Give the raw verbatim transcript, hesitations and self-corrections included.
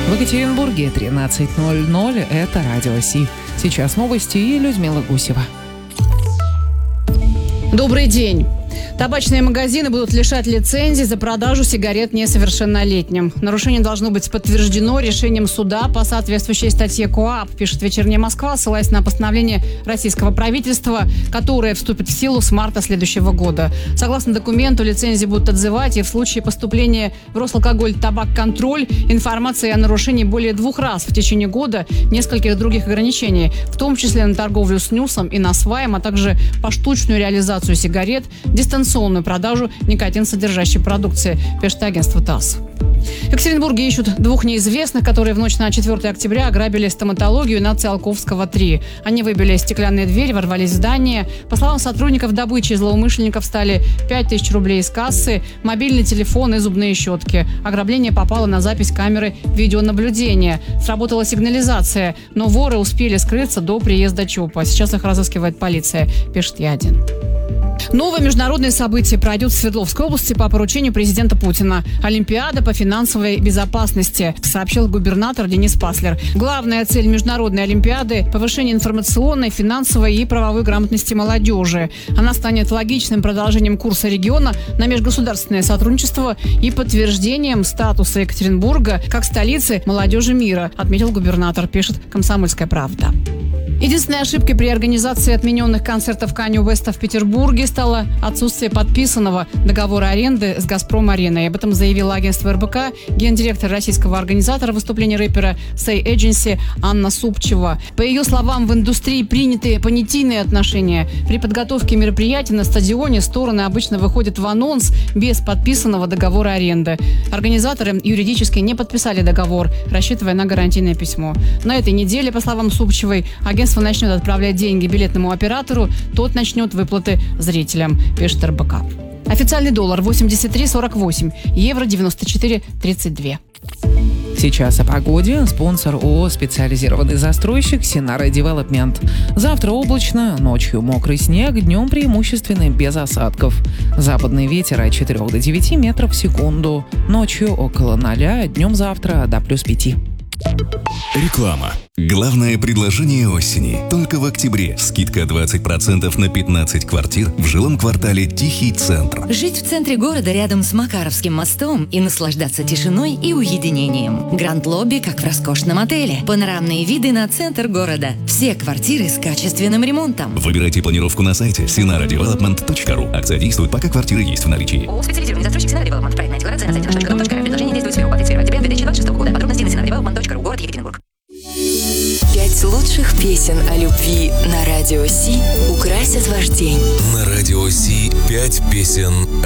В Екатеринбурге тринадцать ноль ноль. Это Радио Си. Сейчас новости и Людмила Гусева. Добрый день. Табачные магазины будут лишать лицензий за продажу сигарет несовершеннолетним. Нарушение должно быть подтверждено решением суда по соответствующей статье КоАП, пишет «Вечерняя Москва», ссылаясь на постановление российского правительства, которое вступит в силу с марта следующего года. Согласно документу, лицензии будут отзывать, и в случае поступления в Росалкоголь-Табак-Контроль информации о нарушении более двух раз в течение года нескольких других ограничений, в том числе на торговлю снюсом и насваем, а также поштучную реализацию сигарет, дистанционную продажу никотин-содержащей продукции, пишет агентство ТАСС. В Екатеринбурге ищут двух неизвестных, которые в ночь на четвёртое октября ограбили стоматологию на Циолковского, три. Они выбили стеклянные двери, ворвались в здание. По словам сотрудников, добычей злоумышленников стали пять тысяч рублей из кассы, мобильный телефон и зубные щетки. Ограбление попало на запись камеры видеонаблюдения. Сработала сигнализация, но воры успели скрыться до приезда ЧОПа. Сейчас их разыскивает полиция, пишет Я-один. Новое международное событие пройдет в Свердловской области по поручению президента Путина. Олимпиада по финансовой безопасности, сообщил губернатор Денис Паслер. Главная цель международной олимпиады – повышение информационной, финансовой и правовой грамотности молодежи. Она станет логичным продолжением курса региона на межгосударственное сотрудничество и подтверждением статуса Екатеринбурга как столицы молодежи мира, отметил губернатор, пишет «Комсомольская правда». Единственной ошибкой при организации отмененных концертов Канье Уэста в Петербурге стало отсутствие подписанного договора аренды с «Газпром-ареной». Об этом заявила агентство эр бэ ка гендиректор российского организатора выступления рэпера Say Agency Анна Супчева. По ее словам, в индустрии приняты понятийные отношения. При подготовке мероприятий на стадионе стороны обычно выходят в анонс без подписанного договора аренды. Организаторы юридически не подписали договор, рассчитывая на гарантийное письмо. На этой неделе, по словам Супчевой, агентство начнет отправлять деньги билетному оператору, тот начнет выплаты зрителям, пишет эр бэ ка. Официальный доллар восемьдесят три сорок восемь, евро девяносто четыре тридцать два. Сейчас о погоде. Спонсор ООО «Специализированный застройщик» Синара Девелопмент. Завтра облачно, ночью мокрый снег, днем преимущественно без осадков. Западный ветер от четырёх до девяти метров в секунду. Ночью около ноля, днем завтра до плюс пяти. Реклама. Главное предложение осени. Только в октябре. Скидка двадцать процентов на пятнадцать квартир в жилом квартале «Тихий центр». Жить в центре города рядом с Макаровским мостом и наслаждаться тишиной и уединением. Гранд-лобби, как в роскошном отеле. Панорамные виды на центр города. Все квартиры с качественным ремонтом. Выбирайте планировку на сайте синара девелопмент точка ру. Акция действует, пока квартиры есть в наличии. ООО «Специализированный застройщик Синара Девелопмент». Проектная декларация на сайте наш точка ком точка ру. Предложение действует с первого октября две тысячи двадцать шестого года. Подробности на синара девелопмент точка ру. Город Екатеринбург. Пять лучших песен о любви на Радио Си украсят ваш день. На Радио Си пять песен